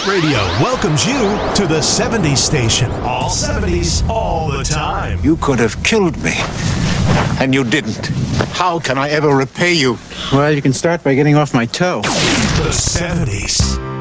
Radio welcomes you to the 70s station. All 70s, all the time. You could have killed me, and you didn't. How can I ever repay you? Well, you can start by getting off my toe. The 70s.